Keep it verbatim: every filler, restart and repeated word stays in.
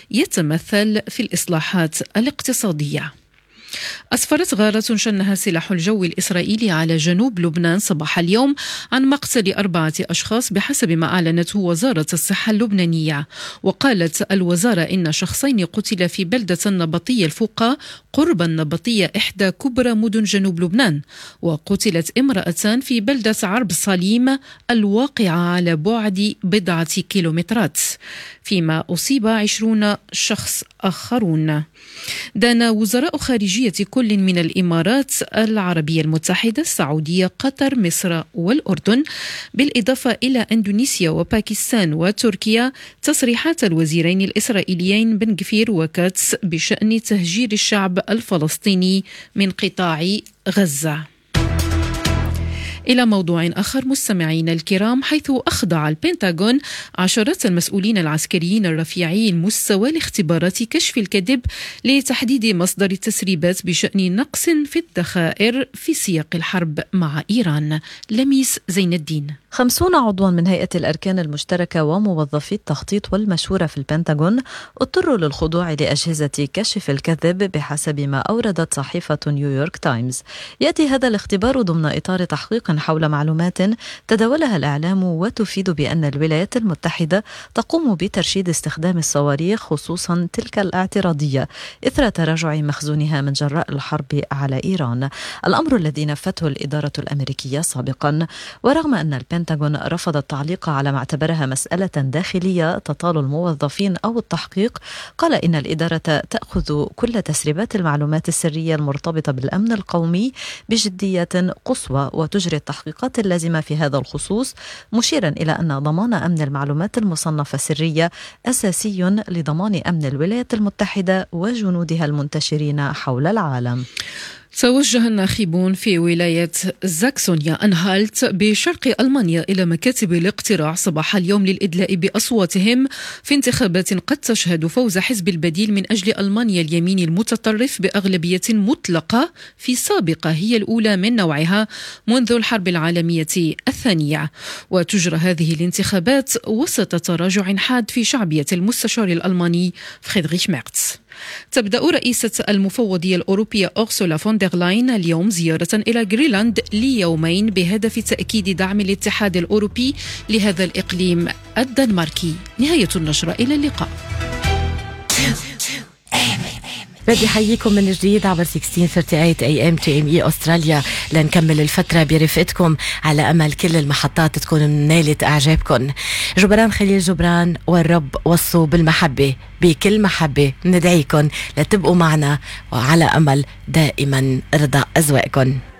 يتمثل في الإصلاحات الاقتصادية. أسفرت غارة شنها سلاح الجو الإسرائيلي على جنوب لبنان صباح اليوم عن مقتل أربعة أشخاص بحسب ما أعلنته وزارة الصحة اللبنانية. وقالت الوزارة إن شخصين قتل في بلدة النبطية الفوقا قرب النبطية إحدى كبرى مدن جنوب لبنان، وقتلت امرأتان في بلدة عرب صليم الواقعة على بعد بضعة كيلومترات، فيما أصيب عشرون شخص آخرون. دان وزراء خارجية كل من الإمارات العربية المتحدة، السعودية، قطر، مصر والأردن، بالإضافة إلى أندونيسيا وباكستان وتركيا، تصريحات الوزيرين الإسرائيليين بن غفير وكاتس بشأن تهجير الشعب الفلسطيني من قطاع غزة. إلى موضوع آخر مستمعين الكرام، حيث أخضع البنتاغون عشرات المسؤولين العسكريين الرفيعي المستوى لاختبارات كشف الكذب لتحديد مصدر التسريبات بشأن نقص في الذخائر في سياق الحرب مع إيران. لميس زين الدين. خمسون عضوا من هيئة الأركان المشتركة وموظفي التخطيط والمشورة في البنتاغون اضطروا للخضوع لأجهزة كشف الكذب بحسب ما أوردت صحيفة نيويورك تايمز. يأتي هذا الاختبار ضمن إطار تحقيق حول معلومات تداولها الإعلام وتفيد بأن الولايات المتحدة تقوم بترشيد استخدام الصواريخ، خصوصا تلك الاعتراضية، إثر تراجع مخزونها من جراء الحرب على إيران، الأمر الذي نفته الإدارة الأمريكية سابقا. ورغم أن البنتاغون رفض التعليق على ما اعتبرها مسألة داخلية تطال الموظفين أو التحقيق، قال إن الإدارة تأخذ كل تسريبات المعلومات السرية المرتبطة بالأمن القومي بجدية قصوى وتجري التحقيقات اللازمة في هذا الخصوص، مشيرا إلى أن ضمان أمن المعلومات المصنفة سرية أساسي لضمان أمن الولايات المتحدة وجنودها المنتشرين حول العالم. توجه الناخبون في ولاية زاكسونيا أنهالت بشرق ألمانيا إلى مكاتب الاقتراع صباح اليوم للإدلاء بأصواتهم في انتخابات قد تشهد فوز حزب البديل من أجل ألمانيا اليمين المتطرف بأغلبية مطلقة في سابقة هي الأولى من نوعها منذ الحرب العالمية الثانية. وتجرى هذه الانتخابات وسط تراجع حاد في شعبية المستشار الألماني فريدريش ميرتس. تبدأ رئيسة المفوضية الأوروبية أورسولا فون دير لاين اليوم زيارة إلى غرينلاند ليومين بهدف تأكيد دعم الاتحاد الأوروبي لهذا الإقليم الدنماركي. نهاية النشرة، إلى اللقاء. بدي حييكم من جديد عبر ستة عشر ثلاثة وثلاثين اي ام تي ام اي استراليا لنكمل الفترة برفقتكم على أمل كل المحطات تكون نالت أعجابكم. جبران خليل جبران والرب وصوا بالمحبة، بكل محبة ندعيكم لتبقوا معنا وعلى أمل دائما رضا أذواقكم.